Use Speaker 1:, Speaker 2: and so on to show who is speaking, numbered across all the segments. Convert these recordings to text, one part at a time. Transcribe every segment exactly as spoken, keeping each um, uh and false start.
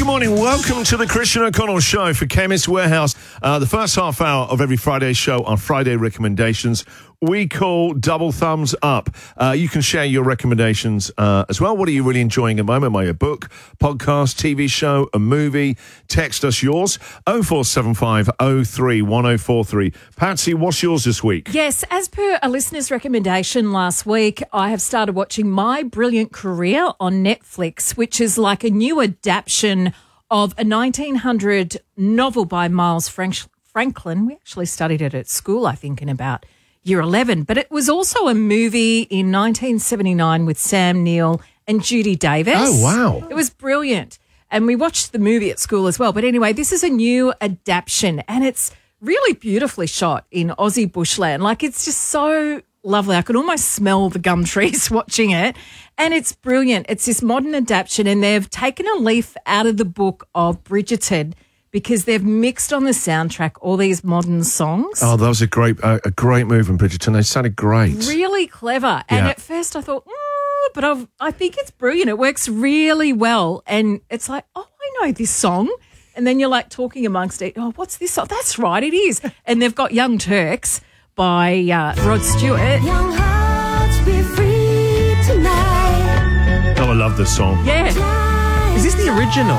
Speaker 1: good morning. Welcome to the Christian O'Connell Show for Chemist Warehouse. Uh, the first half hour of every Friday show are Friday recommendations. We call Double Thumbs Up. Uh, you can share your recommendations uh, as well. What are you really enjoying at the moment? Am I a book, podcast, T V show, a movie? Text us yours. oh four seven five oh three one oh four three. Patsy, what's yours this week?
Speaker 2: Yes, as per a listener's recommendation last week, I have started watching My Brilliant Career on Netflix, which is like a new adaptation of a nineteen hundred novel by Miles Frank- Franklin. We actually studied it at school, I think, in about year eleven. But it was also a movie in nineteen seventy-nine with Sam Neill and Judy Davis.
Speaker 1: Oh, wow.
Speaker 2: It was brilliant. And we watched the movie at school as well. But anyway, this is a new adaptation and it's really beautifully shot in Aussie bushland. Like, it's just so lovely. I could almost smell the gum trees watching it. And it's brilliant. It's this modern adaptation and they've taken a leaf out of the book of Bridgerton because they've mixed on the soundtrack all these modern songs.
Speaker 1: Oh, that was a great uh, a great move in Bridgerton. They sounded great.
Speaker 2: Really clever. And
Speaker 1: Yeah.
Speaker 2: at first I thought, mm, but I've, I think it's brilliant. It works really well. And it's like, oh, I know this song. And then you're like talking amongst it. Oh, what's this song? That's right, it is. And they've got Young Turks by uh, Rod Stewart.
Speaker 3: Young hearts be free tonight.
Speaker 1: Oh, I love this song.
Speaker 2: Yeah.
Speaker 4: Is this the original?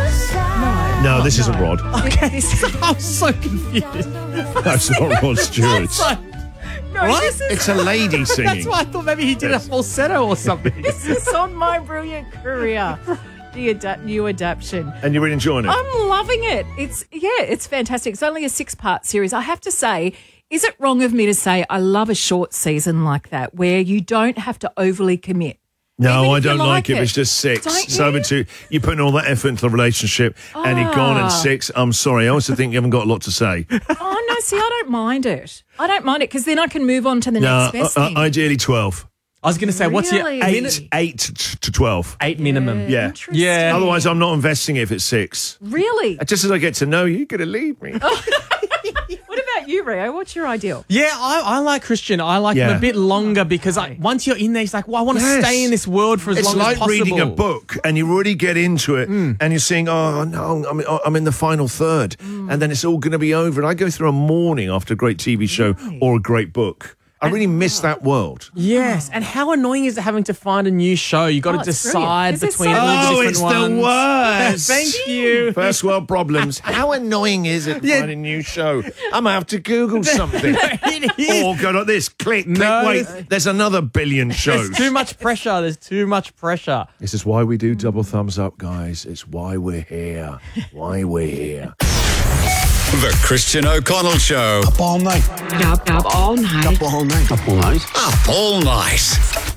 Speaker 1: No, this isn't Rod.
Speaker 4: Okay, I'm so confused.
Speaker 1: That's not Rod Stewart.
Speaker 4: It's like,
Speaker 2: No,
Speaker 4: What?
Speaker 2: this is
Speaker 1: It's a lady singing.
Speaker 4: that's why I thought maybe he did a falsetto or something.
Speaker 2: this is on My Brilliant Career, the adapt, new adaptation.
Speaker 1: And you're really enjoying it?
Speaker 2: I'm loving it. It's yeah, it's fantastic. It's only a six-part series. I have to say, is it wrong of me to say I love a short season like that where you don't have to overly commit?
Speaker 1: No,
Speaker 2: Even
Speaker 1: I
Speaker 2: if you
Speaker 1: don't like
Speaker 2: like
Speaker 1: it.
Speaker 2: it.
Speaker 1: It's just six.
Speaker 2: Don't
Speaker 1: It's over
Speaker 2: you?
Speaker 1: two. You're putting all that effort into the relationship and you're gone at
Speaker 2: Ah.
Speaker 1: six. I'm sorry. I also think you haven't got a lot to say.
Speaker 2: Oh no, see, I don't mind it. I don't mind it because then I can move on to the
Speaker 1: No,
Speaker 2: next best
Speaker 1: uh,
Speaker 2: thing.
Speaker 1: uh, ideally twelve.
Speaker 4: I was going to say, what's your
Speaker 2: Really?
Speaker 4: eight,
Speaker 1: Eight, eight t- to twelve.
Speaker 4: eight minimum?
Speaker 1: Yeah.
Speaker 2: Interesting.
Speaker 4: Yeah.
Speaker 1: Otherwise, I'm not investing if it's six.
Speaker 2: Really?
Speaker 1: Just as I get to know you, you're going to leave me.
Speaker 2: What about you, Rio? What's your ideal?
Speaker 4: Yeah, I, I like Christian. I like
Speaker 1: Yeah.
Speaker 4: him a bit longer because I, once you're in there, it's like, well, I want to
Speaker 1: Yes.
Speaker 4: stay in this world for as
Speaker 1: It's
Speaker 4: long
Speaker 1: like
Speaker 4: as possible.
Speaker 1: reading a book and you really get into it and you're saying, oh, no, I'm, I'm in the final third and then it's all going to be over. And I go through a morning after a great T V show or a great book. I really miss that world.
Speaker 4: Yes, and how annoying is it having to find a new show? You got
Speaker 2: Oh,
Speaker 4: to
Speaker 2: it's
Speaker 4: decide
Speaker 2: brilliant. Is it
Speaker 4: between
Speaker 2: so-
Speaker 4: all the
Speaker 1: Oh,
Speaker 4: different
Speaker 1: it's the
Speaker 4: ones.
Speaker 1: worst.
Speaker 4: Thank you.
Speaker 1: First world problems. How annoying is it to
Speaker 4: Yeah.
Speaker 1: find a new show? I'm going to have to Google something.
Speaker 4: It is.
Speaker 1: Or go like this. Click, click,
Speaker 4: No.
Speaker 1: wait. There's another billion shows.
Speaker 4: There's too much pressure. There's too much pressure.
Speaker 1: This is why we do double thumbs up, guys. It's why we're here. Why we're here.
Speaker 5: The Christian O'Connell Show.
Speaker 6: Up all night.
Speaker 7: Up, up all night.
Speaker 6: Up all night. Up all night.
Speaker 5: Up all night.